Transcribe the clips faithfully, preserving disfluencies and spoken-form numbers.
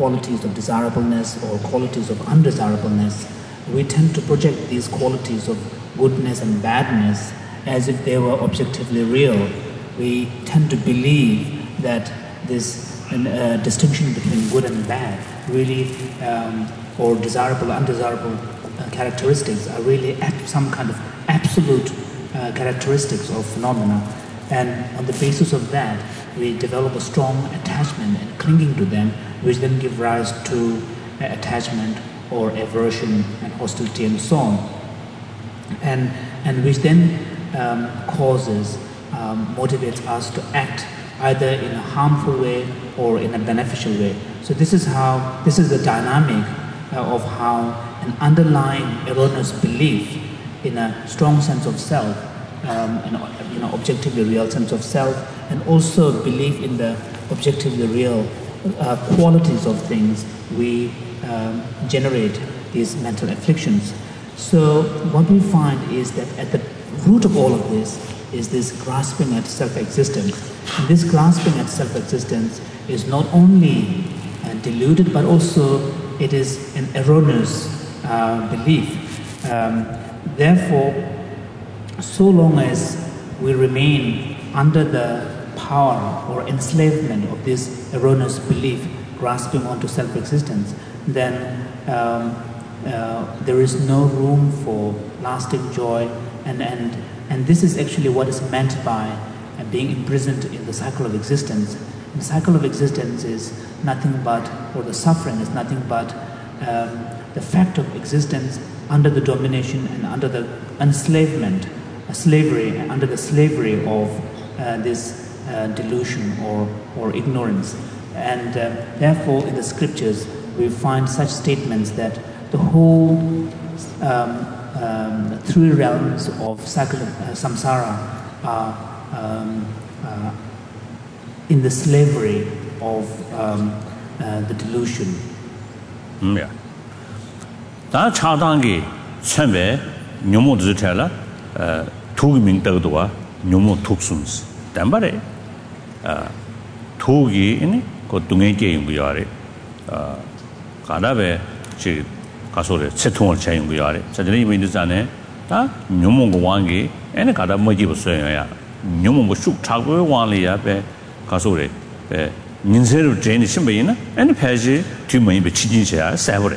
qualities of desirableness or qualities of undesirableness, we tend to project these qualities of goodness and badness as if they were objectively real. We tend to believe that this uh, distinction between good and bad really, um, or desirable, undesirable uh, characteristics are really some kind of absolute uh, characteristics of phenomena. And on the basis of that, we develop a strong attachment and clinging to them, which then give rise to uh, attachment or aversion and hostility and so on. And, and which then um, causes, um, motivates us to act either in a harmful way or in a beneficial way. So this is how, this is the dynamic uh, of how an underlying erroneous belief in a strong sense of self, um, an you know, objectively real sense of self, and also belief in the objectively real uh, qualities of things, we um, generate these mental afflictions. So what we find is that at the root of all of this is this grasping at self-existence. And this grasping at self-existence is not only uh, deluded, but also it is an erroneous uh, belief. Um, therefore, so long as we remain under the power or enslavement of this erroneous belief, grasping onto self-existence, then um, uh, there is no room for lasting joy, and, and, and this is actually what is meant by uh, being imprisoned in the cycle of existence. And the cycle of existence is nothing but, or the suffering is nothing but um, the fact of existence under the domination and under the enslavement, uh, slavery, under the slavery of uh, this uh, delusion or, or ignorance. And uh, therefore in the scriptures we find such statements that the whole um, um, three realms of cycle of uh, samsara are um, uh, in the slavery of um, uh, the delusion. Mm, yeah. 다 차단기 처음에 묘모 지텔라 어 투기민 더도와 묘모 톡순스 담바레 어 투기 이니 그 동에 게임부야래 어 가다베 지 가소래 채통을 차용부야래 저들이 이미지잖아요 다 묘모 왕기 애네 가다 뭐지 없어요야 묘모 뭐쑥 차고 왕리야 배 가소래 배 민세로 제니 심베이나 애네 패지 뒤면이 배 치진셔야 세버래.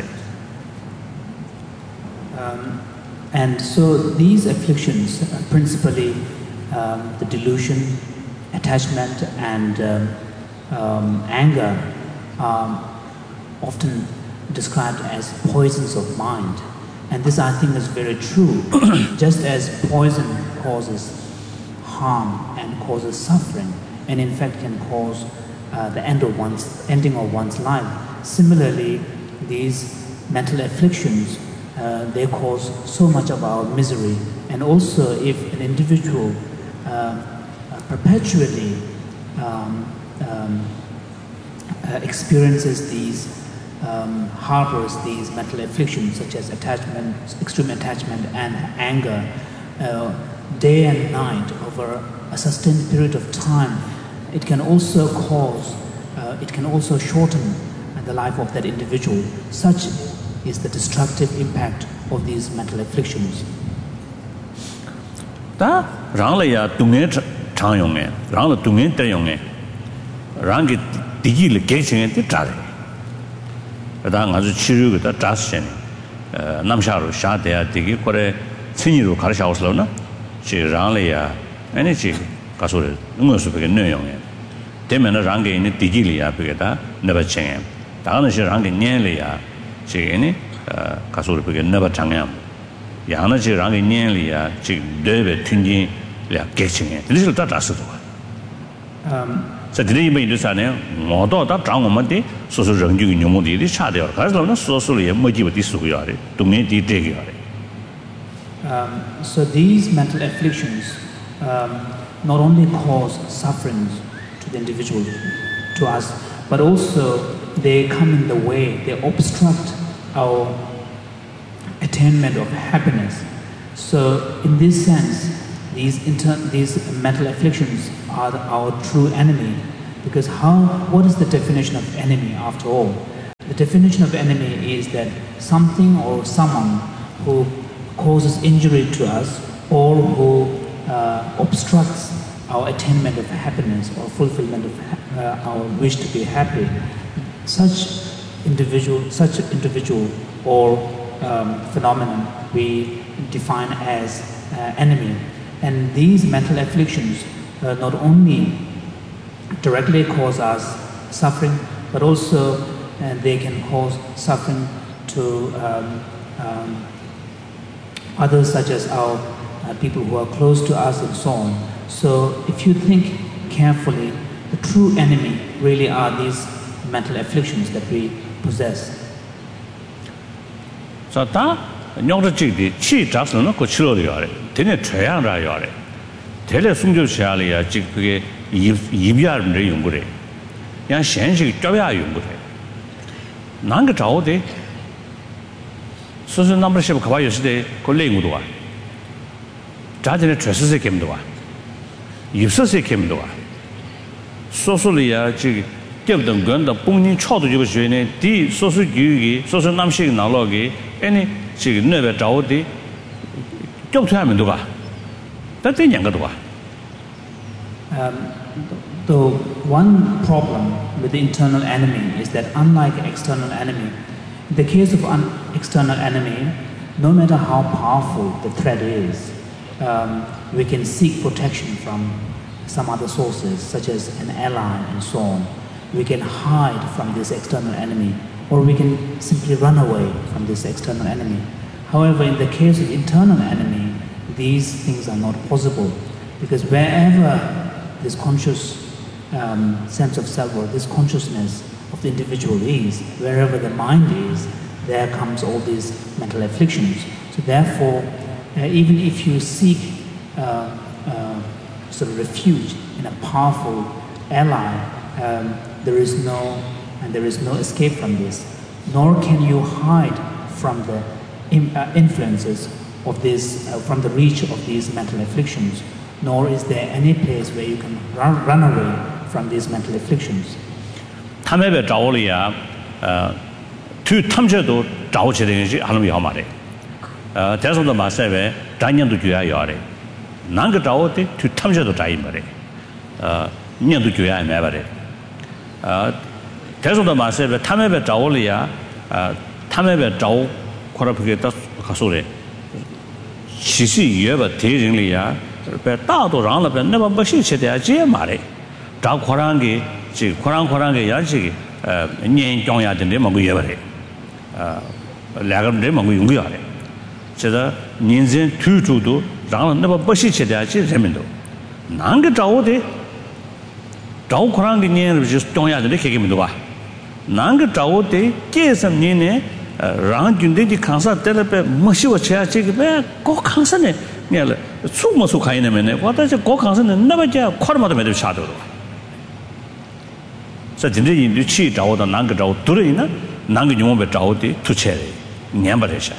And so these afflictions, uh, principally um, the delusion, attachment, and um, um, anger, are often described as poisons of mind. And this, I think, is very true. Just as poison causes harm and causes suffering, and in fact can cause uh, the end of one's, ending of one's life, similarly, these mental afflictions Uh, they cause so much of our misery. And also if an individual uh, uh, perpetually um, um, uh, experiences these, um, harbors these mental afflictions such as attachment, extreme attachment and anger, uh, day and night over a sustained period of time, it can also cause, uh, it can also shorten the life of that individual. Such is the destructive impact of these mental afflictions. 다 랑래야 동네 장용에 랑의 동네 대용에 랑게 디기를 개칭에 뜻자래. 다 아주 치료가 다 자스네. 어 남샤로 샤대야 디기 거래 친이로 가르쳐서나 지 랑래야 에너지 가소래 능어서 되게 내용에 되면은 랑게 있는 디기리야 그게다 너버칭에 다는 시 랑게 년래야 제니 어 가소를 보게 너버 장양 야는 지랑이 년리야 지 레베 튕진 야 개칭에 이리를 다 다스도 음 저들이 이면도사네 모두 다 장원만데 소소 정규 녀모들이 차대요 그래서 소소를 뭐지부터 쓰고요래 동네 뒤대기요래 um so these mental afflictions um not only cause sufferings to the individual, to us, but also they come in the way, they obstruct our attainment of happiness. So in this sense, these inter these mental afflictions are the, our true enemy, because how what is the definition of enemy after all? The definition of enemy is that something or someone who causes injury to us or who uh, obstructs our attainment of happiness or fulfillment of uh, our wish to be happy. Such individual, such individual or um, phenomenon we define as uh, enemy. And these mental afflictions uh, not only directly cause us suffering, but also uh, they can cause suffering to um, um, others, such as our uh, people who are close to us and so on. So if you think carefully, the true enemy really are these mental afflictions that we possess. So that nyongda chigdi chi jasno no ko chilo yore tene chayang ra yore tele sungjo chali ya chig pge yibya re yungure yang shen shi chawya yungure nang ga chao de so so number ship ka ba yoside ko lengu do wa ja de chese se kem do wa yibse se kem do wa so so li ya chig kem dong gan da bong ni chao de jibo shue ne di so so yu gi so so nam shi na lo gi any 这个那边找的，叫出来没多吧？但这两个多啊。 Um, the one problem with the internal enemy is that unlike external enemy, in the case of an external enemy, no matter how powerful the threat is, um, we can seek protection from some other sources, such as an ally and so on. We can hide from this external enemy, or we can simply run away from this external enemy. However, in the case of internal enemy, these things are not possible, because wherever this conscious um, sense of self or this consciousness of the individual is, wherever the mind is, there comes all these mental afflictions. So therefore, uh, even if you seek uh, uh, sort of refuge in a powerful ally, um, there is no and there is no escape from this, nor can you hide from the in, uh, influences of this, uh, from the reach of these mental afflictions, nor is there any place where you can run, run away from these mental afflictions. 他们被找了呀，呃，去他们这都找起来是还能要嘛的，呃，但是呢嘛，现在咱年都就要要的，哪个找的去他们这都找一没的，呃，年都就要买吧的，呃。 但是呢嘛，是不？他们被找了呀，呃，他们被找，可能不给他他说的，其实也不提人了呀，被大多让了被那么不兴趣的呀，这嘛的，找可能给这可能可能给呀这个呃年长呀的那么个也不的，呃，两个人那么个用不了的，这个年轻推出都让了那么不兴趣的呀，这人们都，哪个找的？找可能给年就是长呀的那些个么多吧？ 哪个找的？这什么呢？呃，让军队的抗杀得了呗，没许我吃这个呗，搞抗杀呢，你了，出没出看那么呢？我但是搞抗杀呢，那么叫快了嘛都没得下头了。这真正印度去找的，哪个找对了呢？哪个用我们找的出钱的，年不得下。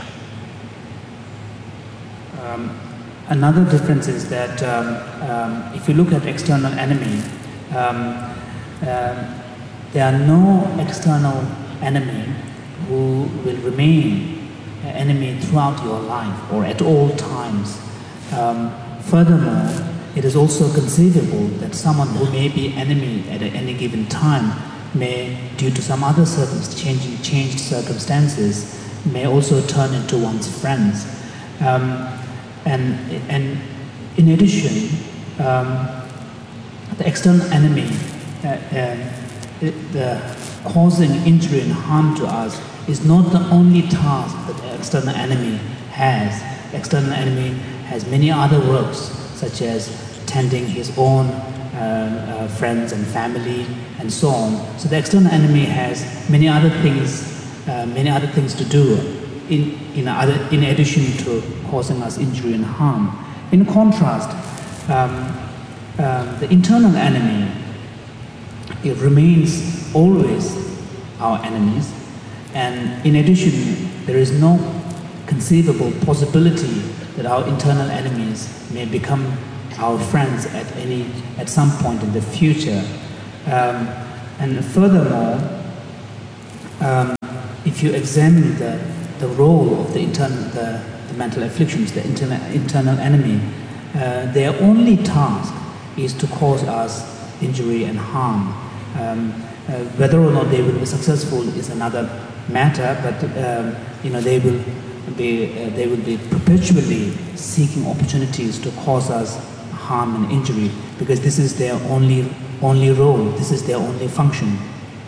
Um, another difference is that um, um, if you look at external enemy. Um, um, There are no external enemy who will remain an enemy throughout your life or at all times. Um, furthermore, it is also conceivable that someone who may be enemy at any given time may, due to some other circumstances, changing, changed circumstances, may also turn into one's friends. Um, and, and in addition, um, the external enemy uh, uh, The, the causing injury and harm to us is not the only task that the external enemy has. The external enemy has many other works, such as tending his own uh, uh, friends and family, and so on. So the external enemy has many other things, uh, many other things to do, in in, other, in addition to causing us injury and harm. In contrast, um, um, the internal enemy, it remains always our enemies, and in addition, there is no conceivable possibility that our internal enemies may become our friends at any at some point in the future. Um, and furthermore, um, if you examine the, the role of the internal, the, the mental afflictions, the internal, internal enemy, uh, their only task is to cause us injury and harm. Um, uh, whether or not they will be successful is another matter, but um, you know they will be uh, they will be perpetually seeking opportunities to cause us harm and injury, because this is their only only role. This is their only function.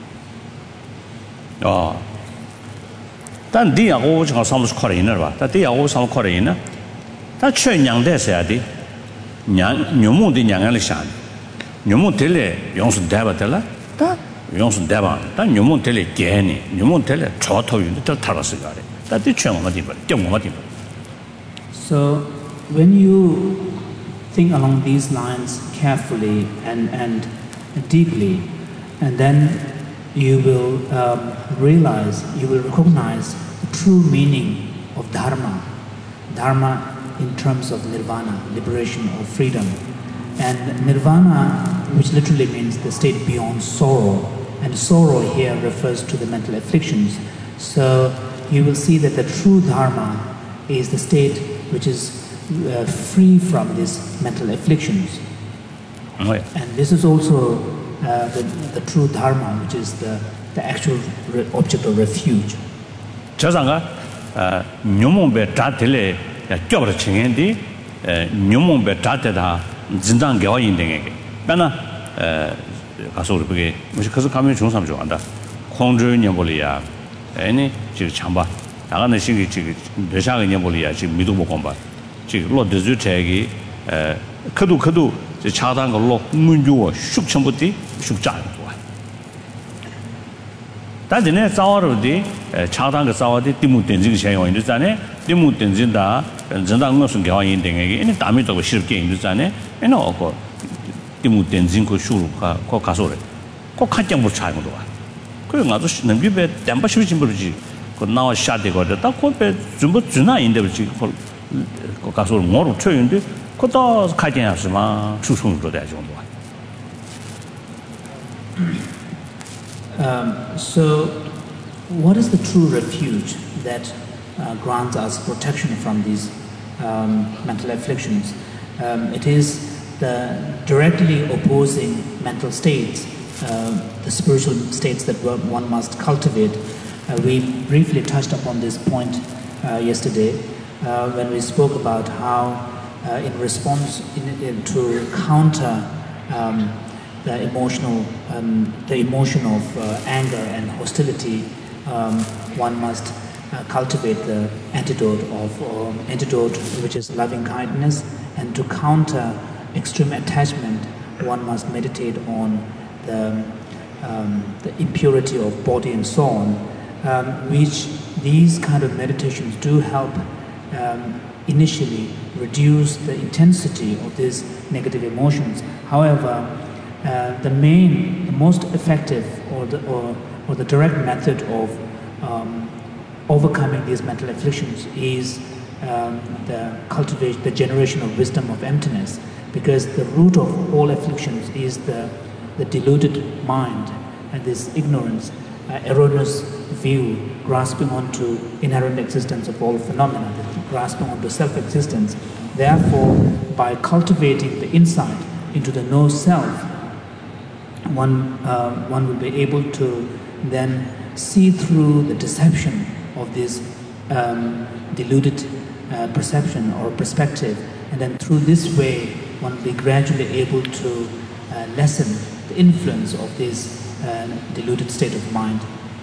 Oh.但第二个我讲上面是可怜的吧？但第二个上面可怜呢，他却娘的是啥的？娘牛母的娘来想，牛母得来用是带不得了，但用是带吧，但牛母得来给你，牛母得来超头用的都他了是个的，但的全我们地方，叫我们地方。 So when you think along these lines carefully and and deeply, and then you will um, realize, you will recognize the true meaning of dharma. Dharma in terms of nirvana, liberation or freedom. And nirvana, which literally means the state beyond sorrow, and sorrow here refers to the mental afflictions. So you will see that the true dharma is the state which is uh, free from these mental afflictions. Oh, yeah. And this is also uh, the, the true dharma, which is the, the actual re object of refuge. 저상가 어 녀몽베 다텔레 껴버려 칭엔디 녀몽베 다테다 진단 개와 인댕에게 나나 어 가서 우리 그게 무슨 그래서 가면 중삼 좋아한다. 공주 녀볼이야. 아니 지금 참봐. 나가는 시기 지금 몇샤가 녀볼이야. 지금 미도 못 건봐. 지금 로드즈 태기 에 크도 크도 저 차단 걸로 문주어 숙청부터 숙장 좋아. 다들 싸워로디 차단 그 싸워디 디무 된지 생각이 있잖아요. 디무 된진다. 전당 무슨 개화인 등에게 이 담에도 쉽게 있잖아요. 에는 어거 디무 된진 그 수루가 거 가서래. 꼭 한장 못 차는 거야. 그래 가서 넘기배 담바 쉬진 버지. 그 나와 샤대고 다 코페 좀 주나 인데 버지. 그 가서 뭐로 쳐인데 그것도 가진하지만 추천도 돼 정도. Um, so, what is the true refuge that uh, grants us protection from these um, mental afflictions? Um, it is the directly opposing mental states, uh, the spiritual states that one must cultivate. Uh, we briefly touched upon this point uh, yesterday uh, when we spoke about how, uh, in response in, in, to counter um, the emotional, um, the emotion of uh, anger and hostility, um, one must uh, cultivate the antidote of um, antidote, which is loving kindness, and to counter extreme attachment, one must meditate on the um, the impurity of body and so on, um, which these kind of meditations do help um, initially reduce the intensity of these negative emotions. However, Uh, the main, the most effective or the, or, or the direct method of um, overcoming these mental afflictions is um, the cultivation, the generation of wisdom of emptiness, because the root of all afflictions is the, the deluded mind and this ignorance, uh, erroneous view, grasping onto inherent existence of all phenomena, grasping onto self-existence. Therefore, by cultivating the insight into the no-self, one uh, one will be able to then see through the deception of this um, deluded uh, perception or perspective, and then through this way one will be gradually able to uh, lessen the influence of this uh, deluded state of mind.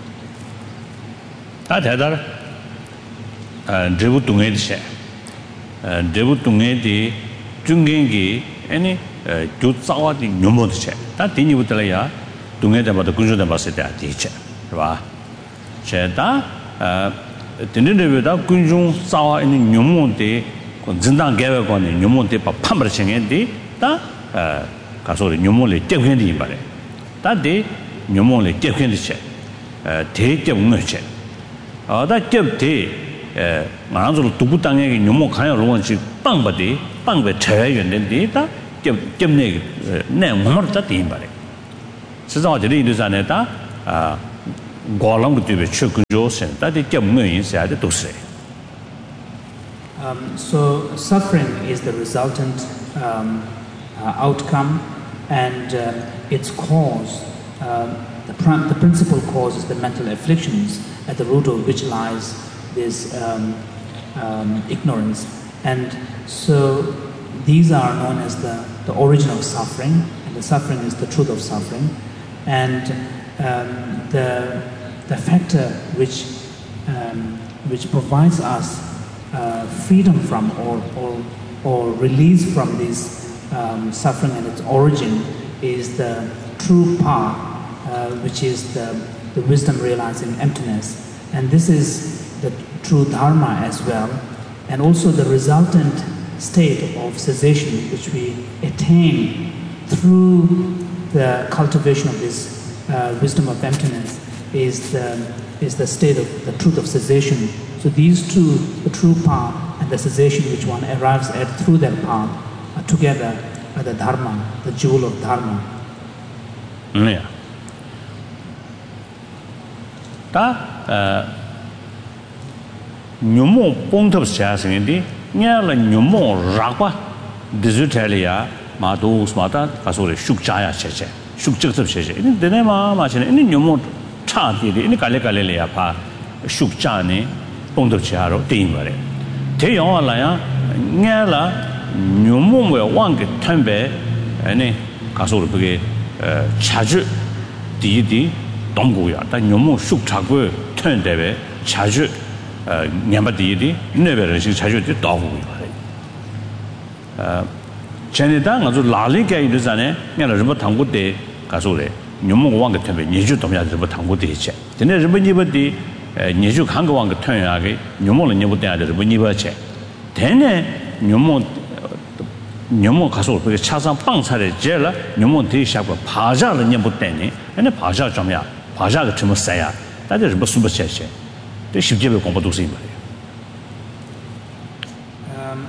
다 대달 어 제부 동에 돼. 어 제부 동에 돼 중간기 아니 저 싸워디 녀모도 돼. 다 뒤니부터야 동해대마다 군주대 봤을 때 뒤체. 봐. 제다 어 드는데보다 군중 싸워 있는 녀모한테 그 진단 계획관에 녀모한테 판벌 챙인데 다어 가서 녀모를 떼견이 말해. 다데 녀모를 떼견이 체. 어 대대 운어체. 어다 떼대 에 만으로 두부 땅에 녀모 가요 로원지 빵바디 빵베 제연된데 다 gemne ne ngomar ta tin bare. Sisa de ri du sa ne ta a golam de be chu kunjo sen ta de kyam ngi sa de to se. Um, so suffering is the resultant um, uh, outcome, and uh, its cause, uh, the, pr- the principal cause is the mental afflictions, at the root of which lies this um, um, ignorance. And so these are known as the, the origin of suffering, and the suffering is the truth of suffering. And um, the, the factor which, um, which provides us Uh, freedom from or, or, or release from this um, suffering and its origin is the true path, uh, which is the, the wisdom realizing emptiness. And this is the true dharma as well, and also the resultant state of cessation which we attain through the cultivation of this uh, wisdom of emptiness is the, is the state of the truth of cessation. So these two, the true path and the cessation which one arrives at through that path, are together are the dharma, the jewel of dharma. Yeah. Ta nyumo pongtop sia singdi nya la nyumo rakwa dizutalia ma do smata kasore shukcha ya cheche shukchak cheche ini dene ma ma chene ini nyumo cha di ini kale kale le ya pa shukcha ne pongtop sia ro tin bare te yong la ya nya la nyumo we wang ge tanbe ani kasore bege chaju di di 동고야 다 너무 숙착고 턴데베 자주 어 냠바디디 네베를 자주 떠고 말해 어 전에다 아주 라리게 이르잖아요 내가 좀 당고대 가서래 너무 왕게 턴베 니주 동야 좀 당고대 있지 근데 좀 니버디 니주 한거 왕게 턴야게 너무는 니버대 좀 니버체 되네 너무 너무 가서 그게 차상 빵차를 제라 너무 대샤고 바자를 니버대니 근데 바자 좀야 바자가 좀 써야 다들 뭐 숨을 쉬셔. 또 쉽게 공부도 쓰이 말이에요. Um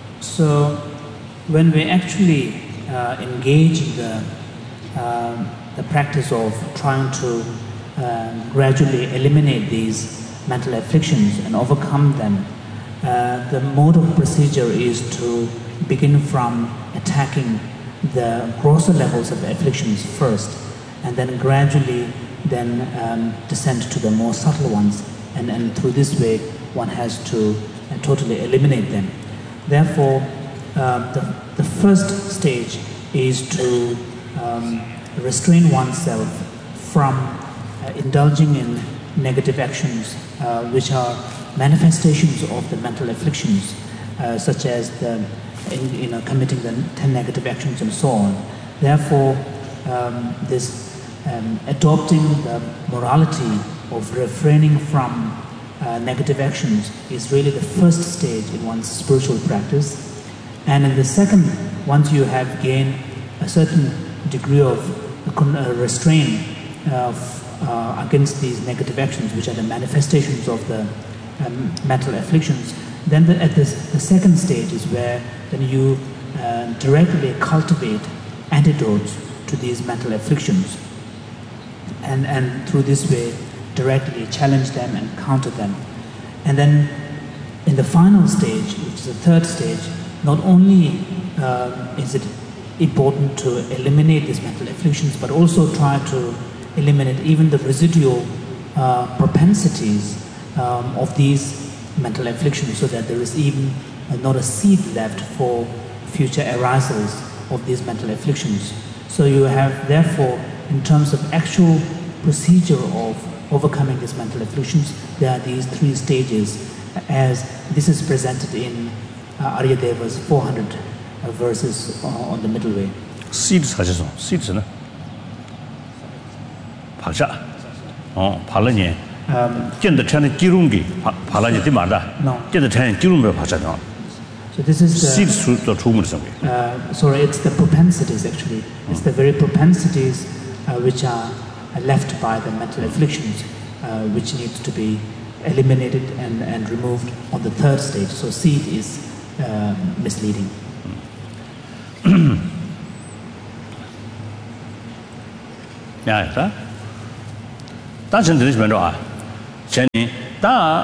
so when we actually uh, engage in the uh, the practice of trying to uh, gradually eliminate these mental afflictions and overcome them, uh, the mode of procedure is to begin from attacking the grosser levels of afflictions first, and then gradually then um, descend to the more subtle ones, and, and through this way one has to uh, totally eliminate them. Therefore, uh, the, the first stage is to um, restrain oneself from uh, indulging in negative actions, uh, which are manifestations of the mental afflictions, uh, such as the, in, you know, committing the ten negative actions and so on. Therefore, um, this Um, adopting the morality of refraining from uh, negative actions is really the first stage in one's spiritual practice. And in the second, once you have gained a certain degree of uh, restraint uh, uh, against these negative actions, which are the manifestations of the um, mental afflictions, then the, at this, the second stage is where then you uh, directly cultivate antidotes to these mental afflictions. And, and through this way, directly challenge them and counter them. And then in the final stage, which is the third stage, not only uh, is it important to eliminate these mental afflictions, but also try to eliminate even the residual uh, propensities um, of these mental afflictions, so that there is even uh, not a seed left for future arisals of these mental afflictions. So you have, therefore, in terms of actual procedure of overcoming these mental afflictions, there are these three stages, as this is presented in uh, Aryadeva's four hundred uh, verses uh, on the middle way. Seeds 하셔서 seeds는 파자. 어, 발라니. 음, 견의 천의 기름기 발라니 되 말다. 견의 천의 기름을 파자다. So this is the seeds 또 주문 something. Uh, sorry, it's the propensities actually. It's the very propensities uh, which are left by the mental afflictions, uh, which need to be eliminated and, and removed on the third stage. So seed is uh, misleading. Yeah, 다시 들으시면 와. 전에 다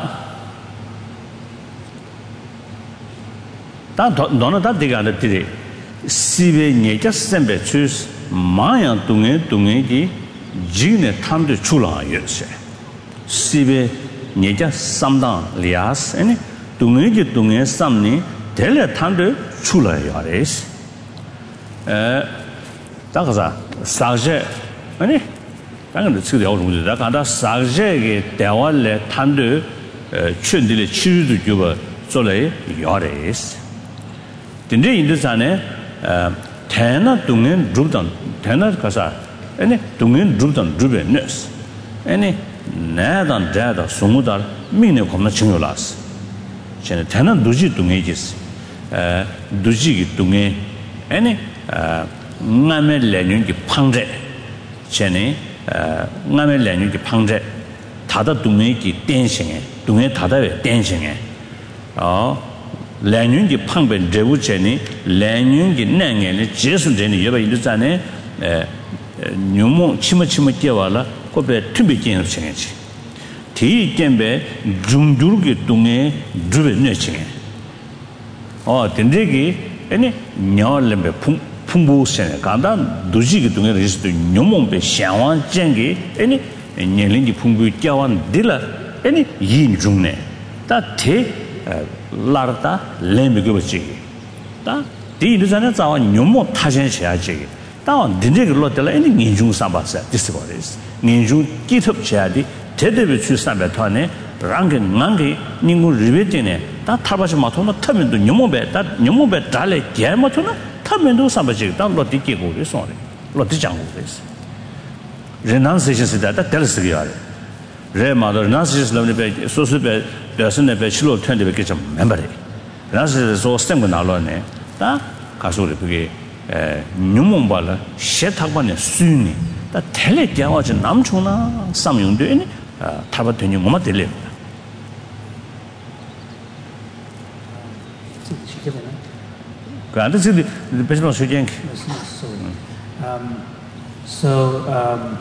다 너는 다 되게 안 되지. 시베 니자 셈베 추스 마야 동에 동에기 지네 탐도 출라였어. 시베 니자 삼당 리아스 아니 동에기 동에 삼니 델레 탐도 출라야레스. 에 다가자 사제 아니 당연히 지금 야오는 거다. 간다 사제게 대화를 탐도 춘들의 치유도 주고做来 야레스. 근데 인도산에 대나 동엔 루던 대나 가사 아니 동엔 루던 루베네스 아니 나단 자다 소무다 미네 겁나 증요라스 전에 대나 누지 동에지스 에 누지기 동에 아니 나메 레뉴기 팡제 전에 나메 레뉴기 팡제 다다 동에기 댄싱에 동에 다다의 댄싱에 어 랜윤기 팡벤 제부체니 랜윤기 낭에니 제순제니 여바 인도산에 에 뉴몽 치마치마 깨와라 코베 튜비긴 생이지 디견베 중두르기 동에 주베 내칭에 어 된데기 아니 녀얼레베 풍 풍부세네 간다 두지기 동에 리스도 뉴몽베 샹완 쟁기 아니 녀린기 풍부 깨완 딜라 아니 인중네 다테 라르다 렘비고지 다 디르자네 자와 뇽모 타전셔야지 다 딘데글로 텔 애니 민중 삼바사 디스버리스 민중 기톱 쳐야지 제대로 출 삼바토네 랑게 낭게 닝고 리베티네 다 타바시 마토나 타면도 뇽모베 다 뇽모베 달레 게마토나 타면도 삼바지 다 로디케고 그래서 로디 장고です레난세시스다 다 텔스기야 레마더 나시스럼네 소스베 대선에 배치로 텐데 좀 멤버리 그래서 소 스템고 나로네 다 가서를 그게 에 뉴몽발라 셰탁반에 수니 다 텔레 겨워지 남초나 삼용되니 타바더니 뭐마 될래 그런데 지금 배치로 수행 um so um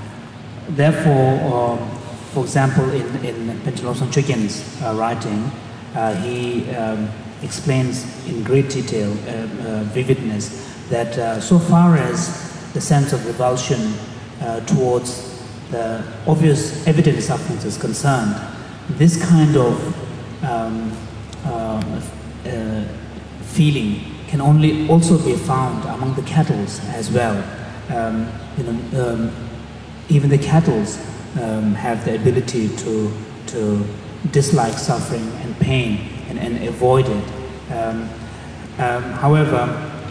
therefore um, for example, in, in Pentelosan Chugyen's uh, writing, uh, he um, explains in great detail, uh, uh, vividness, that uh, so far as the sense of revulsion uh, towards the obvious evident sufferings is concerned, this kind of um, uh, uh, feeling can only also be found among the cattle as well. Um, you know, um, even the cattle Um, have the ability to to dislike suffering and pain and, and avoid it. Um, um, however,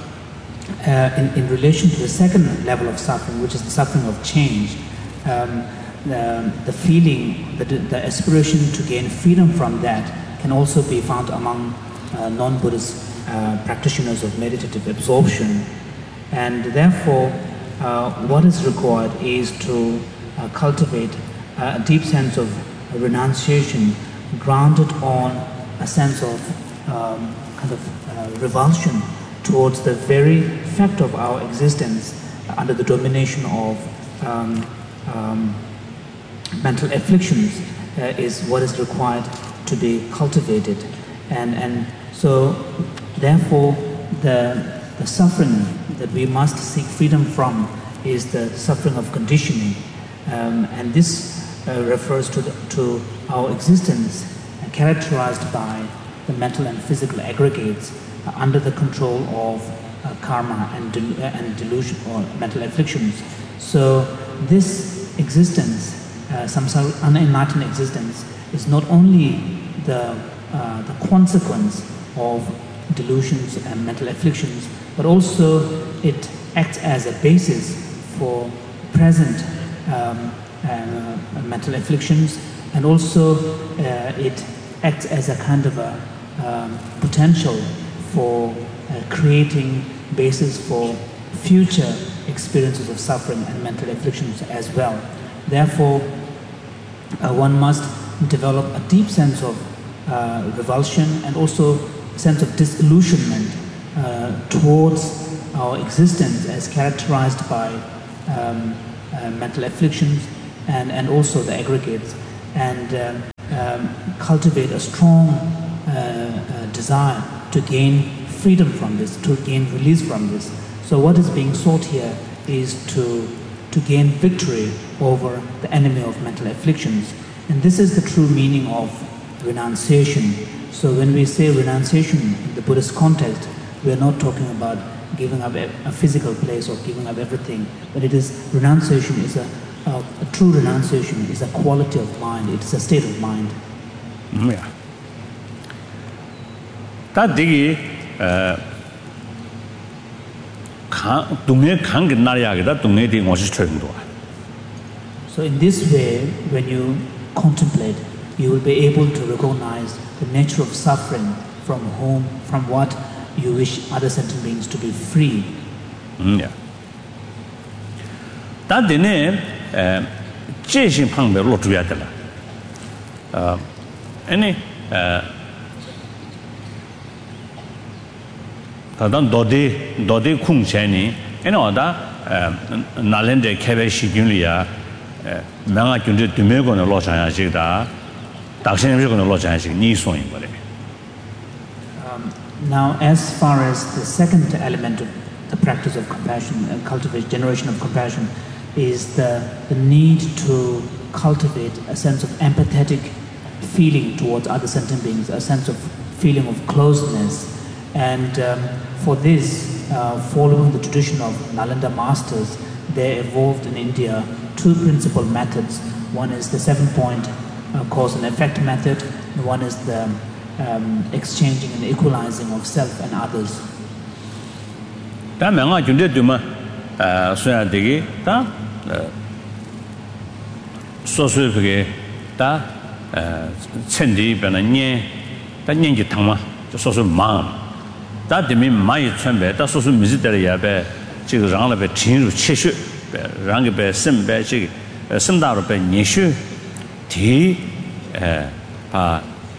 uh, in, in relation to the second level of suffering, which is the suffering of change, um, the, the feeling, the, the aspiration to gain freedom from that can also be found among uh, non-Buddhist uh, practitioners of meditative absorption. And therefore, uh, what is required is to Uh, cultivate a deep sense of renunciation grounded on a sense of um, kind of uh, revulsion towards the very fact of our existence under the domination of um, um, mental afflictions uh, is what is required to be cultivated. And, and so therefore the, the suffering that we must seek freedom from is the suffering of conditioning. Um, and this uh, refers to, the, to our existence uh, characterized by the mental and physical aggregates uh, under the control of uh, karma and, del and delusion or mental afflictions. So this existence, uh, samsara, unenlightened existence, is not only the, uh, the consequence of delusions and mental afflictions, but also it acts as a basis for present Um, uh, mental afflictions, and also uh, it acts as a kind of a um, potential for uh, creating basis for future experiences of suffering and mental afflictions as well. Therefore, uh, one must develop a deep sense of uh, revulsion and also a sense of disillusionment uh, towards our existence as characterized by um, Uh, mental afflictions and, and also the aggregates, and um, um, cultivate a strong uh, uh, desire to gain freedom from this, to gain release from this. So what is being sought here is to, to gain victory over the enemy of mental afflictions. And this is the true meaning of renunciation. So when we say renunciation in the Buddhist context, we are not talking about giving up a, a physical place or giving up everything, but it is renunciation is a, a, a true renunciation is a quality of mind, it is a state of mind. Yeah. That digi uh so in this way, when you contemplate, you will be able to recognize the nature of suffering from whom, from what you wish other sentient beings to be free. Mm, yeah. That dine uh jeshin pangbe lo zhuya de la. Uh any uh 다단 도디 도디 쿵체니 에노다 나렌데 케베 시균리야 명아 군제 드메고는 로샤야지다 daksen비고는 로샤야지 니소인 거래. Now, as far as the second element of the practice of compassion and cultivate generation of compassion is the, the need to cultivate a sense of empathetic feeling towards other sentient beings, a sense of feeling of closeness. And um, for this, uh, following the tradition of Nalanda masters, they evolved in India two principal methods. One is the seven-point uh, cause and effect method, and one is the um, exchanging and equalizing of self and others. Da menga junde duma uh soya degi da so so pege da chendi bena nye da nyengi tangma so so ma da de mi mai chunbe da so so mi de ya be ji ge rang le be jin ru qie xue be rang ge be sen be ji sen da ru be ni xue ti eh pa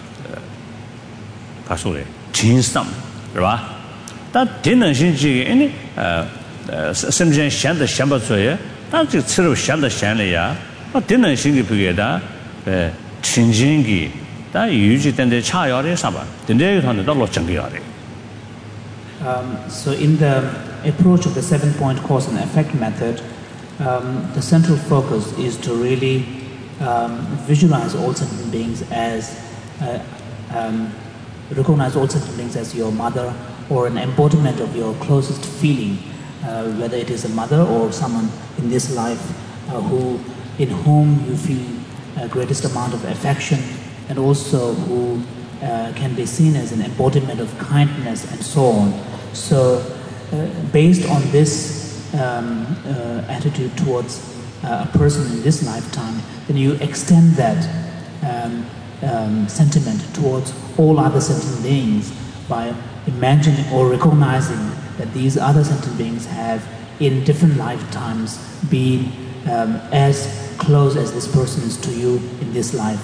pa so le jin sam是吧？但电能性这个，你呃呃，什么人想的想不出来，但这吃肉想的想了呀，那电能性的不给他，呃，亲近的，但有些等的差要的啥吧，等这个他们到了整个要的。 Um, so in the approach of the seven-point cause and effect method, um, the central focus is to really um, visualize all sentient beings as, uh, um, recognize all sentient beings as your mother, or an embodiment of your closest feeling, uh, whether it is a mother or someone in this life uh, who, in whom you feel uh, greatest amount of affection, and also who uh, can be seen as an embodiment of kindness and so on. So, uh, based on this um, uh, attitude towards uh, a person in this lifetime, then you extend that um, um, sentiment towards all other sentient beings by imagining or recognizing that these other sentient beings have in different lifetimes been um, as close as this person is to you in this life.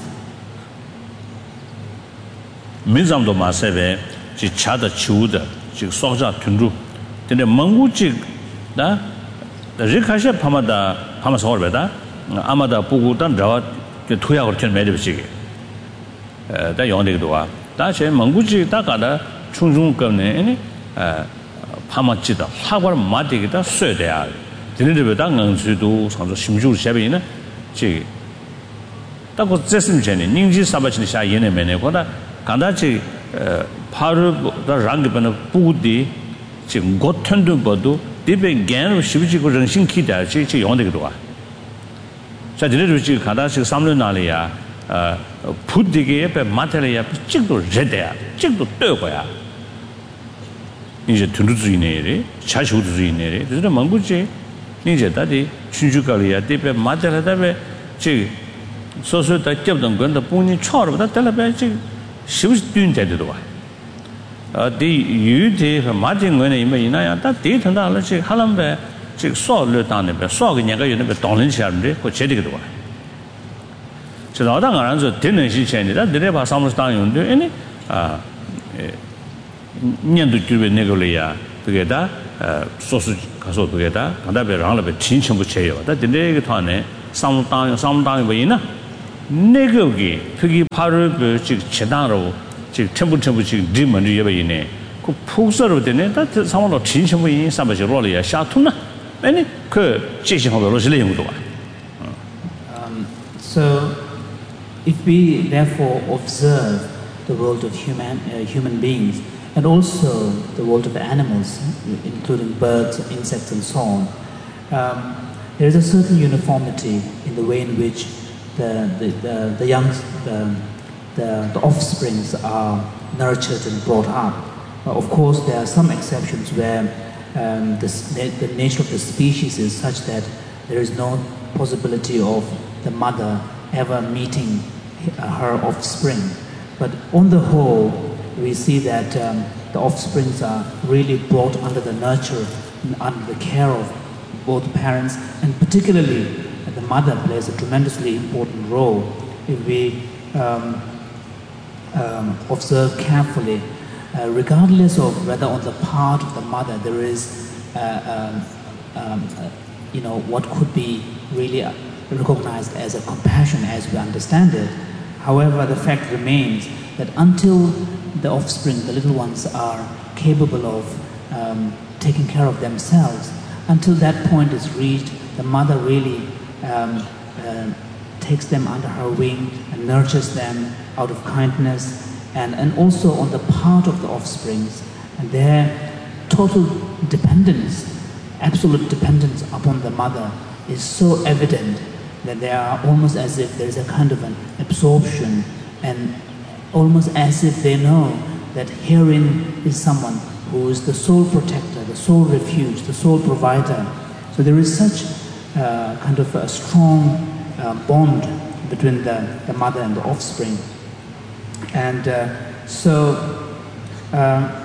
Mizamdo masebe ji chada chuda ji soja tunru tene mangu ji da rikashe phamada phamasor beda amada pugu dan rawa ke thuya gor chen mede bchi eh da yong de do wa da che mangu ji da ga da 충중 때문에 에 파마치다 사과를 맞대기다 써야 돼야 되는데 당응수도 상조 심주 샤베이나 지 딱고 제심 전에 닝지 사바치니 샤 예네메네 거다 간다지 파르 다 랑게번의 부디 지금 고튼도 버도 디베 겐로 시비지고 정신 기다 지 지 용되기도 와 자, 지네도 지 간다지 삼년 날이야 어 부디게 옆에 마텔이야 찍도 제대야 찍도 떠고야 이제 tunduzu이네리 차슈두즈이네리 그래서 망구지 이제 다디 춘주가리야 대배 마텔하다베 지 소소다 접던 건데 본인 처음부터 달라베 지 시부스 뛴데도 와 어디 유대 마진 거네 이면 이나야 다 데이터다 지 할람베 지 소를 당네베 소가 내가 요네베 동는 사람들 그 제대로 와 저 나당 안에서 되는 시체니다 내가 봐 사무소 당연데 아니 아 년도 주변 내걸이야 그게다 소수 가서 그게다 간다베 랑라베 진천부 체요 다 근데 이게 통하네 some time, some time way na. Negogi, Piggy Paru, Chedaro, Temple Temple Demon, Yabine, who pulls out of the net that someone of Chinchin in some Rolly, a Shatuna, any cur, chasing of the Rosalie. So, if we therefore observe the world of human, uh, human beings and also the world of the animals, including birds, insects, and so on, um, there is a certain uniformity in the way in which the, the, the, the young, the, the, the offsprings are nurtured and brought up. Uh, of course, there are some exceptions where um, the, the nature of the species is such that there is no possibility of the mother ever meeting her offspring. But on the whole, we see that um, the offsprings are really brought under the nurture, under the care of both parents, and particularly the mother plays a tremendously important role. If we um, um, observe carefully, uh, regardless of whether on the part of the mother there is, uh, um, um, uh, you know, what could be really recognized as a compassion as we understand it. However, the fact remains that until the offspring, the little ones, are capable of um, taking care of themselves, until that point is reached, the mother really um, uh, takes them under her wing and nurtures them out of kindness, and, and also on the part of the offsprings, and their total dependence, absolute dependence upon the mother is so evident that they are almost as if there is a kind of an absorption, and almost as if they know that herein is someone who is the sole protector, the sole refuge, the sole provider. So there is such uh, kind of a strong uh, bond between the, the mother and the offspring. And uh, so, uh,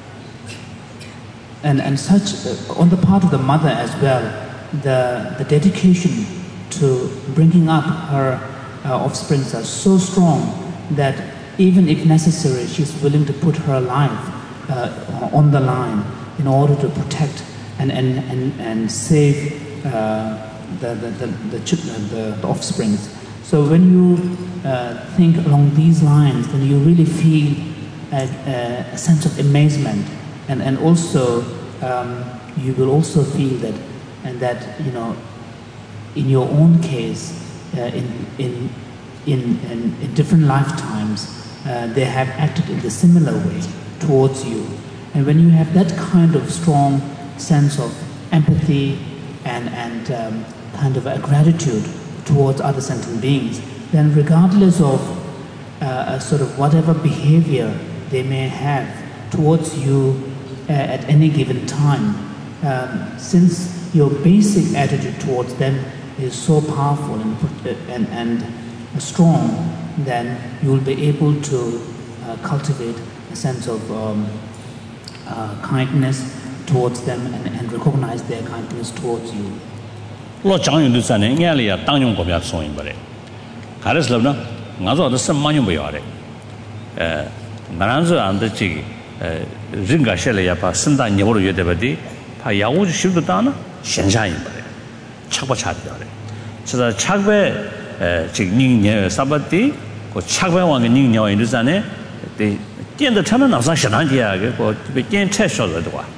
and, and such, uh, on the part of the mother as well, the, the dedication to bringing up her uh, offsprings are so strong that even if necessary, she's willing to put her life uh, on the line in order to protect and, and, and, and save uh, the, the, the, the, the, the offsprings. So when you uh, think along these lines, then you really feel a, a sense of amazement, and, and also um, you will also feel that, and that, you know, in your own case, uh, in, in, in, in, in different lifetimes, uh, they have acted in the similar way towards you. And when you have that kind of strong sense of empathy and, and um, kind of a gratitude towards other sentient beings, then regardless of uh, a sort of whatever behavior they may have towards you uh, at any given time, um, since your basic attitude towards them is so powerful and, and, and strong, then you will be able to uh, cultivate a sense of um, uh, kindness towards them and, and recognize their kindness towards you. Lo chang yu du san ne nya le ya tang yong ko bya song yin ba le ga le slo na nga zo de sem ma yong ba ya le eh nga ran zo an de ji eh rin ga she le ya pa sin da ni bo lo yue de ba di pa ya wu ji shu de da na xian sha yin ba le chak ba cha de ya le so da chak be eh ji ning nie sa ba di ko chak be wang ge ning nie yin du san ne de dian de cha na na sa xian dan ji ya ge ko be dian che shuo de de wa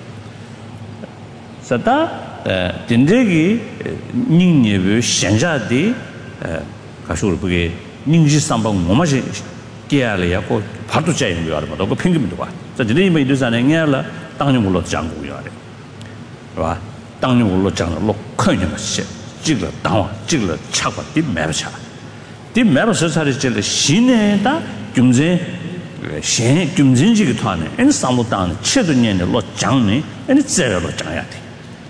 sa da 딘데기 닝니브 현자디 가쇼르 부게 닝지 삼방 뭐마지 깨야래고 파도 짜이는 거 알아. 너그 핑계면 봐. 자, 딘데이 뭐 이르잖아. 냐라 당뇨물로 장고 요래. 봐. 당뇨물로 장로 큰년 씨. 찍어 당와 찍어 차고 뒤 매버차. 뒤 매버서 살이질 신에다 김제 신 김진지가 타네. 엔 삼로당 쳇도년에 로 장네. 엔 제로 장야 돼.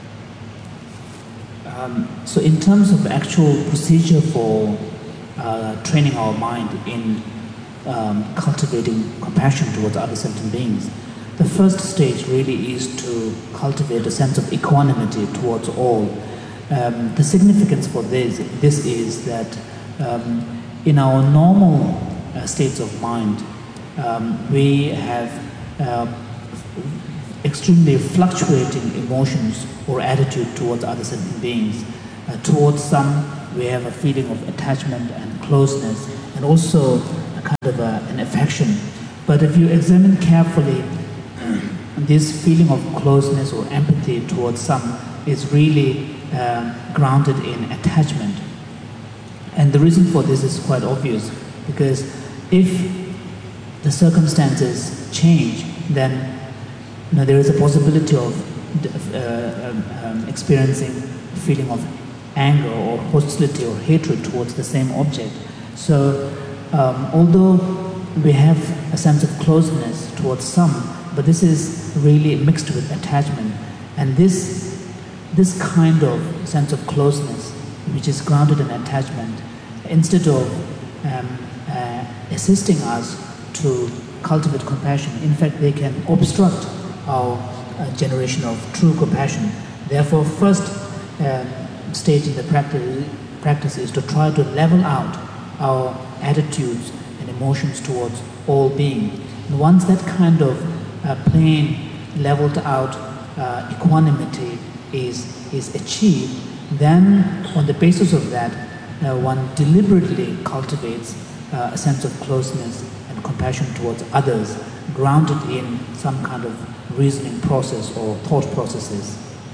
Um, so in terms of actual procedure for uh, training our mind in um, cultivating compassion towards other sentient beings, the first stage really is to cultivate a sense of equanimity towards all. Um, the significance for this, this is that um, in our normal uh, states of mind, um, we have uh, extremely fluctuating emotions or attitude towards other sentient beings. Uh, towards some, we have a feeling of attachment and closeness, and also a kind of a, an affection. But if you examine carefully, this feeling of closeness or empathy towards some is really uh, grounded in attachment. And the reason for this is quite obvious, because if the circumstances change, then you know, there is a possibility of uh, um, um, experiencing a feeling of anger or hostility or hatred towards the same object. So um, although we have a sense of closeness towards some, but this is really mixed with attachment. And this, this kind of sense of closeness, which is grounded in attachment, instead of um, uh, assisting us to cultivate compassion, in fact they can obstruct our uh, generation of true compassion. Therefore, first uh, stage in the practice, practice is to try to level out our attitudes and emotions towards all beings. And once that kind of uh, plane leveled out uh, equanimity is, is achieved, then on the basis of that, uh, one deliberately cultivates uh, a sense of closeness and compassion towards others, grounded in some kind of reasoning process or thought processes.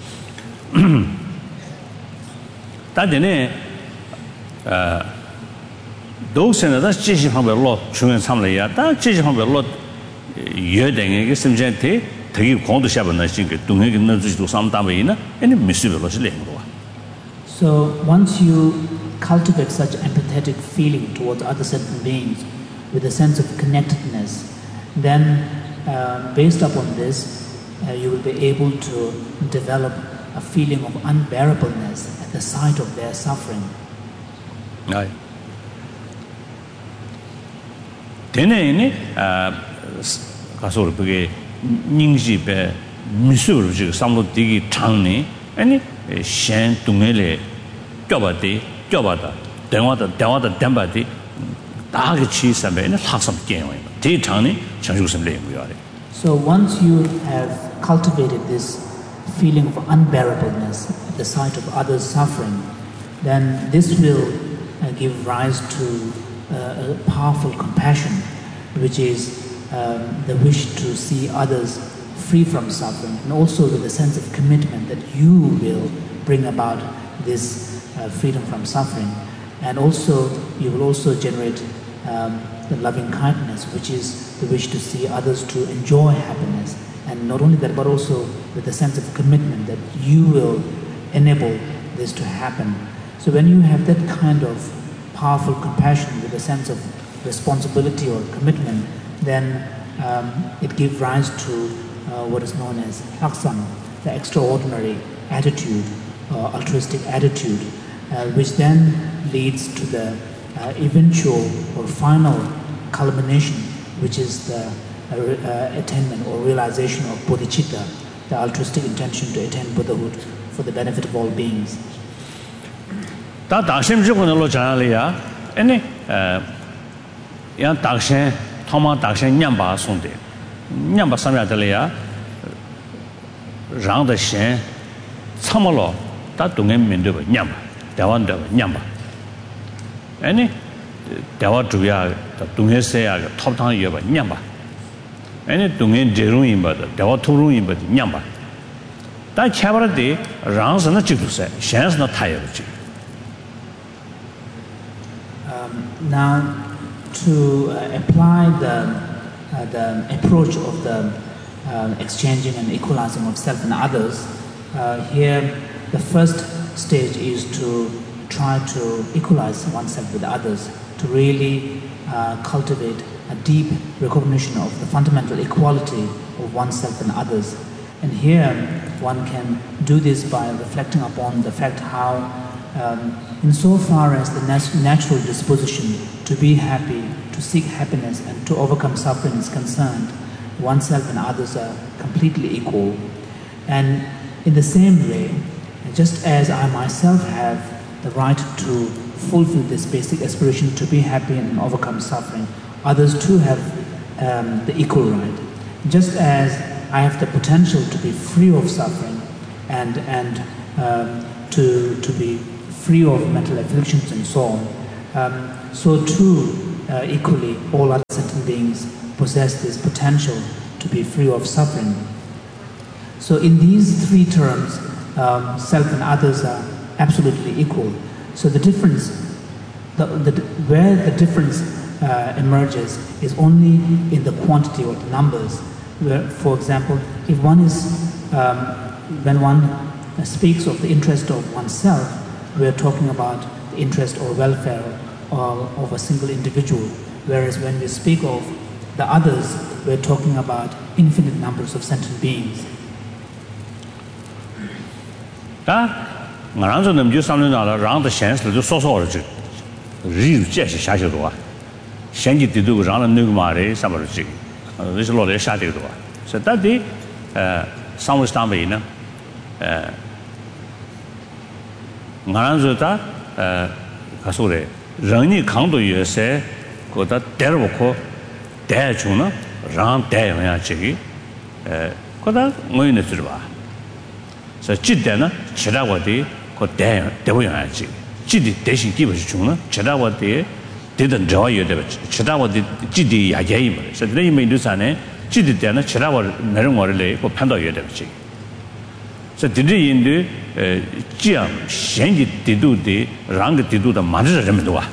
다데네 어 도선에다 지시 방법 로 중요한 참여야 다 지시 방법 로 여등에게 심전테 되게 공도 샤번나 신게 동행이 넣어주지도 삼다베이나 아니 미스벨로 실행으로. So once you cultivate such empathetic feeling towards other sentient beings with a sense of connectedness, then uh, based upon this uh, you will be able to develop a feeling of unbearableness at the sight of their suffering. Right. Teneini 아 가서 그게 닝지베 미수로 지금 삼로 되게 장네 아니 셴 동에래 껴바디 껴바다 대화다 대화다 댐바디 다게 치사베는 학습 게임이에요. 되게 장네 장주심 레고요. So once you have cultivated this feeling of unbearableness at the sight of others' suffering, then this will uh, give rise to uh, a powerful compassion, which is um, the wish to see others free from suffering, and also with a sense of commitment that you will bring about this uh, freedom from suffering. And also, you will also generate um, the loving kindness, which is the wish to see others to enjoy happiness. And not only that, but also with a sense of commitment that you will enable this to happen. So when you have that kind of powerful compassion with a sense of responsibility or commitment, then um, it gives rise to uh, what is known as haksam, the extraordinary attitude, uh, altruistic attitude, uh, which then leads to the uh, eventual or final culmination, which is the uh, uh, attainment or realization of bodhicitta, the altruistic intention to attain Buddhahood for the benefit of all beings. 다 다심 지고는 잘이야. 아니 어 야 다신 토마 다신 냠바 손데. 냠바 삼야들이야. 랑의 참말로 다 동에 면도 냠바. 대원도 냠바. 아니 대화 주야 동해세야 톱탕 여바 냠바. 아니 동해 제롱이 바다 대화 토롱이 바다 냠바. 다 차버데 랑선의 지도세. 셴스나 타여지. Now, to uh, apply the, uh, the approach of the uh, exchanging and equalizing of self and others, uh, here the first stage is to try to equalize oneself with others, to really uh, cultivate a deep recognition of the fundamental equality of oneself and others. And here one can do this by reflecting upon the fact how Um, insofar as the nat- natural disposition to be happy, to seek happiness and to overcome suffering is concerned, oneself and others are completely equal. And in the same way, just as I myself have the right to fulfill this basic aspiration to be happy and overcome suffering, others too have um, the equal right. Just as I have the potential to be free of suffering and, and um, to, to be free of mental afflictions and so on, um, so too, uh, equally, all other sentient beings possess this potential to be free of suffering. So in these three terms, um, self and others are absolutely equal. So the difference, the, the, where the difference uh, emerges is only in the quantity or the numbers. Where, for example, if one is, um, when one speaks of the interest of oneself, we are talking about the interest or welfare of, of a single individual. Whereas when we speak of the others, we are talking about infinite numbers of sentient beings. 다 나랑서 넘주 삼년나라 랑의 현실을 좀 소소하지 리루 제시 샤셔도아 현지 뒤도 랑의 누구 말에 삼을지 그래서 로래 샤되도아 그래서 다디 에 상무스tambe이나 에 나랑서다 에 가서래 랑이 강도 요새 거다 데려고 대중은 랑 대용야 지기 에 거다 뭐이네 들어봐 자, 지대는 지라고디 그 대, 대보여야지. 지디 대신 기본이 중은 지라고디 되던 저어야 돼. 지라고디 지디 야제이 뭐. 그래서 내 이미도산에 지디 때는 지라고 내는 거를 그 판도해야 되지. 그래서 디디 인도 에 지암 현지 디도디 랑의 디도다 만들어지면 좋아.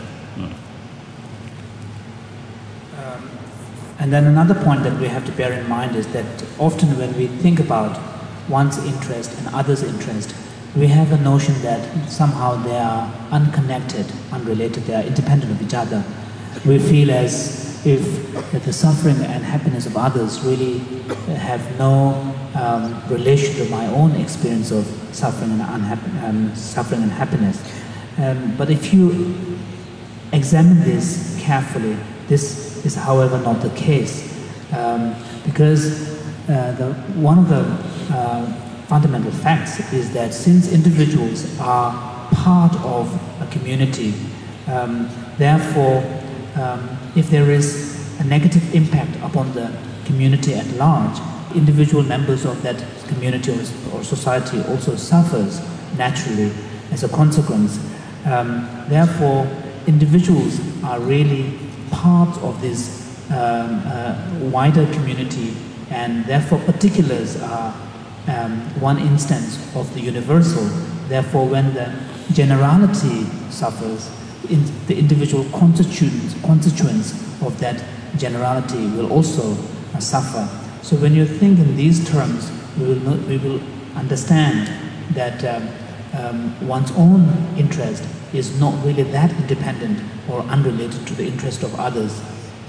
And then another point that we have to bear in mind is that often when we think about one's interest and others' interest, we have a notion that somehow they are unconnected, unrelated, they are independent of each other. We feel as if that the suffering and happiness of others really have no um, relation to my own experience of suffering and, unhapp- um, suffering and happiness. Um, but if you examine this carefully, this is however not the case, um, because uh, the, one of the Uh, fundamental facts is that since individuals are part of a community, um, therefore, um, if there is a negative impact upon the community at large, individual members of that community or, or society also suffers naturally as a consequence. Um, therefore, individuals are really part of this um, uh, wider community, and therefore particulars are Um, one instance of the universal. Therefore, when the generality suffers, in the individual constituents, constituents of that generality will also uh, suffer. So when you think in these terms, we will, not, we will understand that um, um, one's own interest is not really that independent or unrelated to the interest of others.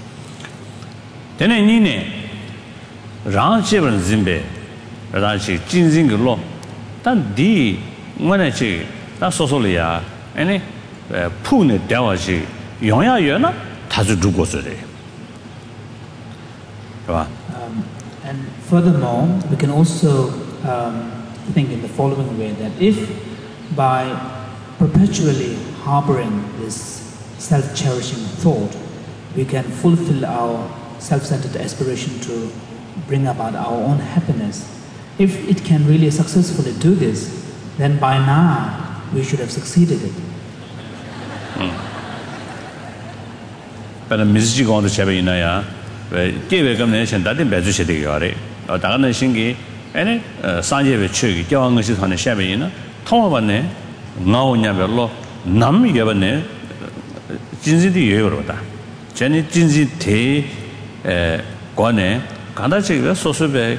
라시 진진글로 단디 뭐네지 나 소소리야 아니 푸네 대화시 영야여나 다주 두고서래 봐. And furthermore, we can also um, think in the following way, that if by perpetually harboring this self-cherishing thought, we can fulfill our self-centered aspiration to bring about our own happiness, if it can really successfully do this, then by now we should have succeeded it. But the music on the Chabinaya, gave a combination that in Bezu Shediare, or Dana Shingi, any Sanje Chug, Young is on the Shabina, Tomabane, now Nabello, Nam Yavane, Jinzi the Euroda, Jenny Jinzi Te Guane, Kandachi, so so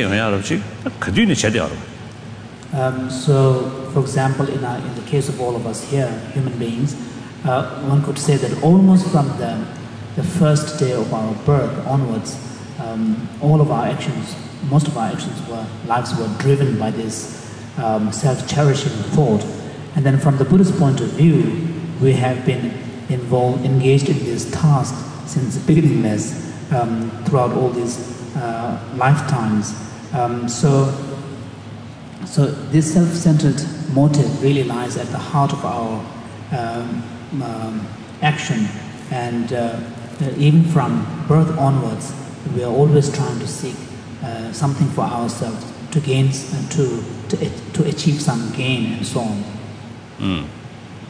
Um, so, for example, in, our, in the case of all of us here, human beings, uh, one could say that almost from the, the first day of our birth onwards, um, all of our actions, most of our actions were, lives were driven by this um, self-cherishing thought. And then from the Buddhist point of view, we have been involved, engaged in this task since beginningless um, throughout all these uh, lifetimes. Um, so, so this self-centered motive really lies at the heart of our um, um, action, and uh, even from birth onwards, we are always trying to seek uh, something for ourselves, to gain, uh, to, to to achieve some gain, and so on. Mm.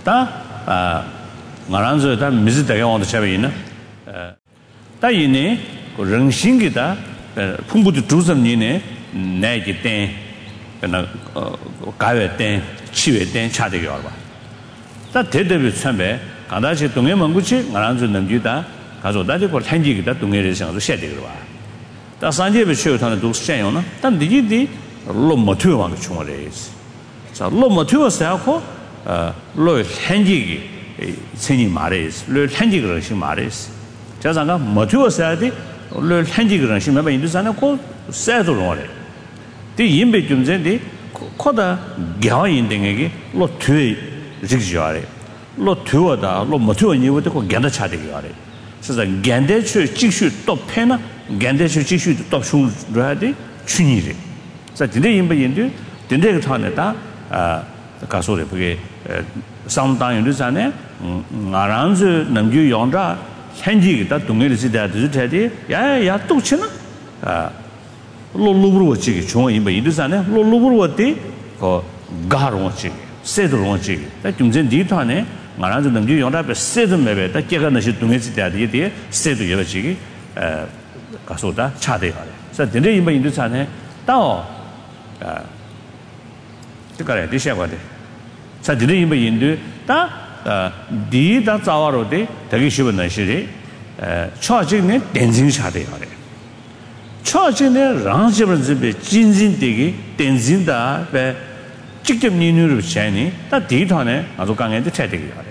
다 말한서 다 미즈다가 온다 차베이나 다 이네 그 릉신기다 풍부도 두섬니네 내기 때 그나 가외 때 치외 때 차되게 와 봐. 다 대대비 참배 가다시 동해 먼구치 말한서 넘기다 가서 다들 걸 한지기다 동해를 생각도 셔야 되고 봐. 다 산제비 쉬어타는 도 셔요나 단 디디 로모티브 왕 총어레스. 자 로모티브스하고 로 한지기 생이 말레스. 로 한지기를 시 말레스. 자상가 모티브스하디 로 한지기를 시 매번 인도산에 고 세도로 오래. 디 임베 좀 전에 코다 겨인등에게 로 뒤에 직지하래. 로 뒤어다 로 모티브니부터 고 견다 차되게 하래. 그래서 견대추 직수 또 패나 견대추 직수 또 슈라디 춘이래. 자 근데 임베 인도 근데 그 타네다 아 가소래 그게 상당히 전에 나란즈 남주 용자 현지가 동네를 지다도 되지 야야 또 치나 아 로로브로 지기 중앙 임베 인도산에 로로브로 때 그 가로 지기 세도로 지기 다 중전 뒤타네 나란즈 남주 용자 세도 매베 다 깨가 나시 동네 지다디 돼 세도 여지기 에 가소다 차대요. 그래서 근데 임베 인도산에 또 아 그거래 되셔거든. 자, 드네 임베 인도 다 디다 자와로데 되게 쉬운 날씨리 에 초진에 댄징샤데 하래. 초진에 랑집을 집에 진진되게 댄진다 배 직접 니누르 샤니 다 디타네 아주 강한테 차되게 하래.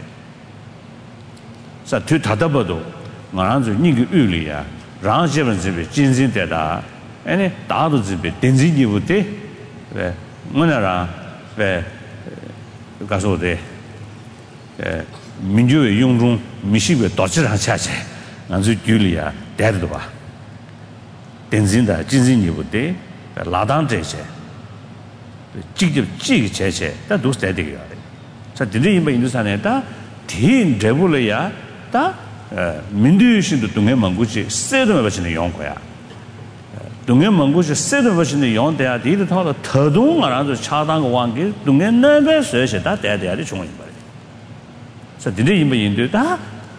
자, 뒤 닫아봐도 말한저 니그 의리야. 랑집을 집에 진진되다. 아니 다도 집에 댄진이부터 왜 뭐나라 왜 가서데 에 민주의 용중 미식의 도치를 하차체 아주 줄이야 대도 봐 댄진다 진진이부터 라단제체 직접 찌기 제체 다 도스대되게 하래. 자 드리 임바 인도산에다 딘 레블이야 다 민주신도 동해 망구지 세도에 버치는 용거야. 동해 먼고시 세도 버신의 용대야 디도 타도 더동 알아서 차당 왕기 동해 내배 서셔다 대대야리 중앙이 말이야. 그래서 디네 임바 인도다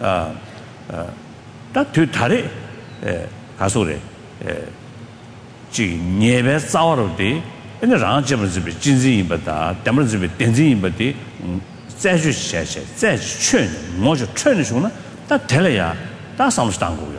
아다 뒤다리 에 가소래 에 예배 싸워로디 근데 랑집을 집에 진진 임바다 담을 집에 댄진 임바디 자주 셔셔 자주 춘 뭐죠 춘의 중은 다 될래야 다 삼스당 거야.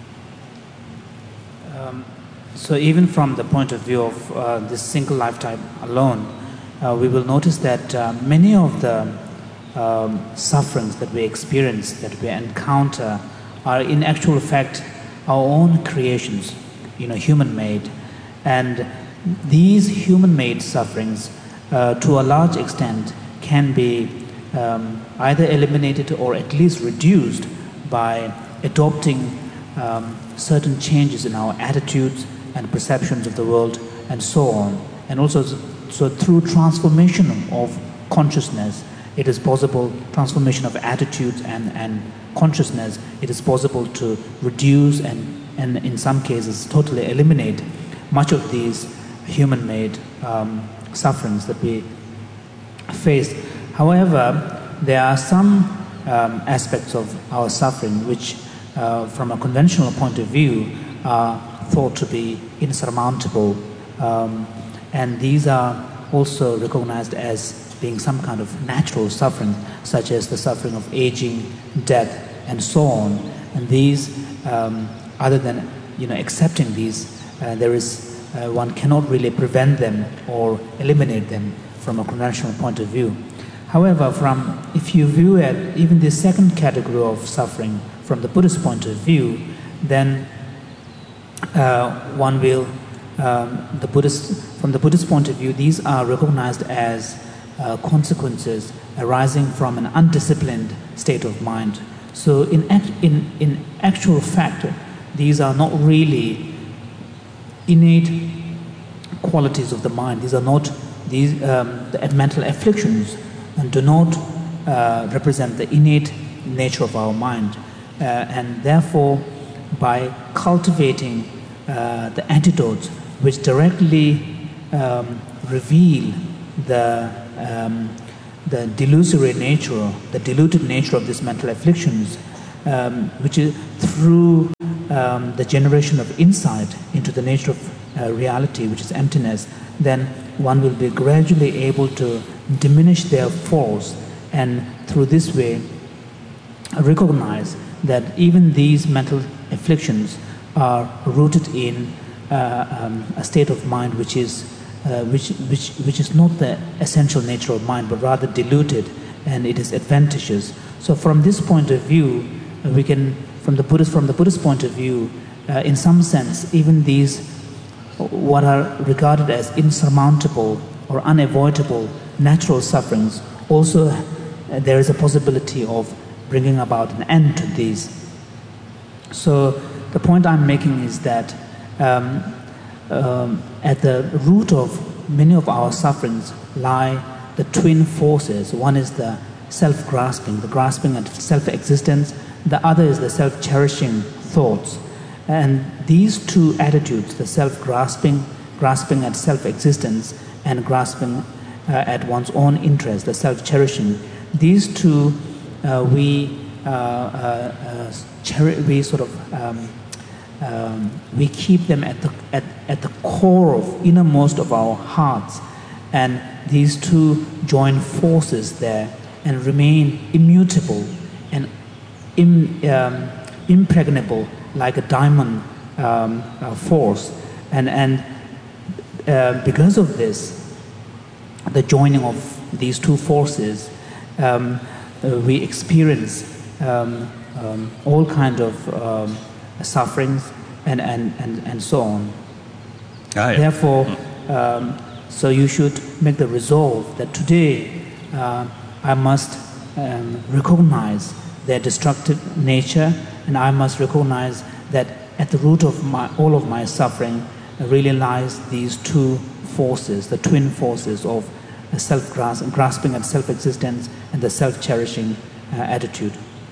So even from the point of view of uh, this single lifetime alone, uh, we will notice that uh, many of the um, sufferings that we experience, that we encounter, are in actual fact our own creations, you know, human-made. And these human-made sufferings, uh, to a large extent, can be um, either eliminated or at least reduced by adopting um, certain changes in our attitudes and perceptions of the world and so on. And also so through transformation of consciousness, it is possible, transformation of attitudes and, and consciousness, it is possible to reduce and, and in some cases totally eliminate much of these human-made um, sufferings that we face. However, there are some um, aspects of our suffering which uh, from a conventional point of view are thought to be insurmountable, um, and these are also recognized as being some kind of natural suffering, such as the suffering of aging, death, and so on. And these, um, other than you know accepting these, uh, there is uh, one cannot really prevent them or eliminate them from a conventional point of view. However, from if you view it, even the second category of suffering from the Buddhist point of view, then Uh, one will, um, the Buddhist, from the Buddhist point of view, these are recognized as uh, consequences arising from an undisciplined state of mind. So in, act, in, in actual fact, these are not really innate qualities of the mind. These are not these um, the mental afflictions, and do not uh, represent the innate nature of our mind. Uh, and therefore, by cultivating uh, the antidotes which directly um, reveal the um, the delusory nature, the diluted nature of these mental afflictions, um, which is through um, the generation of insight into the nature of uh, reality, which is emptiness, then one will be gradually able to diminish their force, and through this way recognize that even these mental afflictions are rooted in uh, um, a state of mind which is uh, which which which is not the essential nature of mind, but rather diluted, and it is adventitious. So from this point of view, uh, we can, from the Buddhist from the Buddhist point of view, uh, in some sense, even these what are regarded as insurmountable or unavoidable natural sufferings, also uh, there is a possibility of bringing about an end to these. So the point I'm making is that um, um, at the root of many of our sufferings lie the twin forces. One is the self-grasping, the grasping at self-existence. The other is the self-cherishing thoughts. And these two attitudes, the self-grasping, grasping at self-existence, and grasping uh, at one's own interest, the self-cherishing, these two uh, we uh, uh, uh, cheri- we sort of um, um, we keep them at the at, at the core of innermost of our hearts, and these two join forces there and remain immutable and im, um, impregnable like a diamond um, uh, force, and and uh, because of this, the joining of these two forces, um, uh, we experience um, um, all kind of um, sufferings and, and, and, and so on. Ah, yeah. Therefore, um, so you should make the resolve that today uh, I must um, recognize their destructive nature, and I must recognize that at the root of my, all of my suffering really lies these two forces, the twin forces of self-grasping at self-existence and the self-cherishing uh, attitude.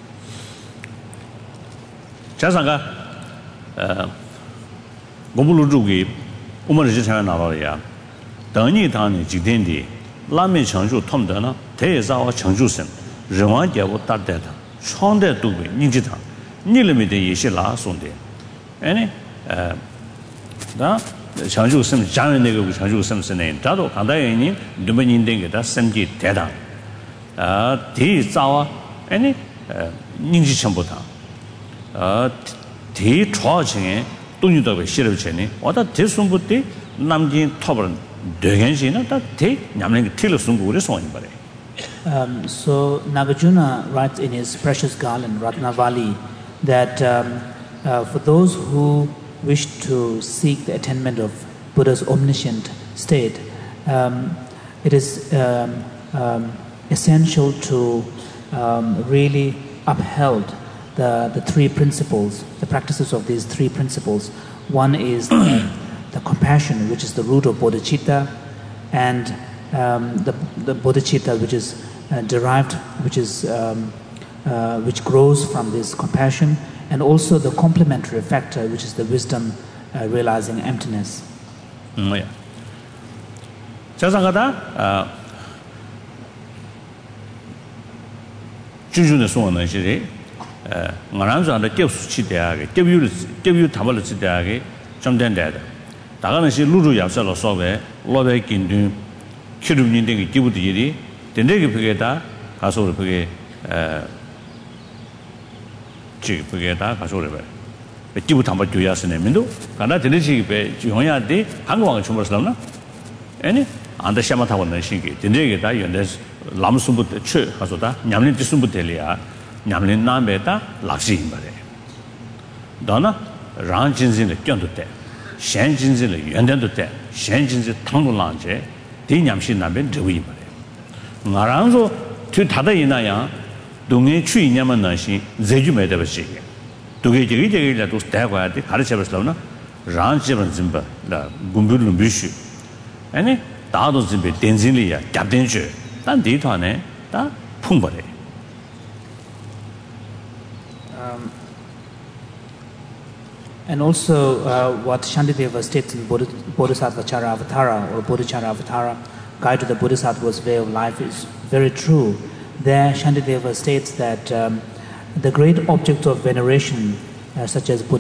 자상가 어 고불로 주기 우머지 차가 나와야等你当你几天的拉面成就通的呢대사와成就선人王节我打的他创的都会你知道你里面的也是拉送的哎呃那成就什么家人那个成就什么是呢这都看到人呢你们认定给他身体太大啊第一早啊哎呢呃你是全部他어 대 초아층에 돈이도 싫을 전에 와다 대순부터 남긴 톱을 되겐시나 다대 냠는 게 틀을 순고 그래 소인 바래. Um so Nagarjuna writes in his precious garland Ratnavali that um, uh, for those who wish to seek the attainment of Buddha's omniscient state, um, it is um, um, essential to um, really uphold The, the three principles, the practices of these three principles. One is the, the compassion, which is the root of bodhicitta, and um, the, the bodhicitta, which is uh, derived, which is um, uh, which grows from this compassion, and also the complementary factor, which is the wisdom uh, realizing emptiness. 음, 예. 자상하다. 아, 주주의 소원은 시리. ngāraṅsāṅ dā kyab sūchī dāyāgī, kyab yu tāpa lā chī dāyāgī chamdān dāyādā. Dāgā nā shī lūrū yāpsā lā sōbē, lōbē kīndū, kīrūp nīndēng kī kibu dīyirī, dīndē kī pīkē dā, kā sōrī pīkē, chī kī pīkē dā, kā sōrī bē, kibu tāmpa gyūyā sī nē mīndū, kā dā dīndē chī kī pē, yōngyā dī, hāngu wāngā chūmbar sī lām nā, āni, āndā shāma tāpa nā shī kī, dīndē kī dā yōndē lām sūmbu chū, kā sō dā, ñamlīn tī sūmbu tēlī yā, 냠린 남베다 락시인 바래. 너나 랑진진의 견도대. 셴진진의 연된도대. 셴진진 탕로랑제. 대냠신 남변 저위 바래. 나랑서 그 다다 이나야 동에 추이냐만 나시 제주매다 버시게. 도게 저기 저기라도 대과야 돼. 가르쳐 버스라나. 랑지번 진바. 라 군불로 미슈. 아니 다도 진베 덴진리야. 갑된주. 단 디토네. 다 풍버래. And also, uh, what Shantideva states in Bodhisattva Charavatara or Bodhicharavatara, Guide to the Bodhisattva's Way of Life, is very true. There, Shantideva states that um, the great objects of veneration, uh, such as Buddha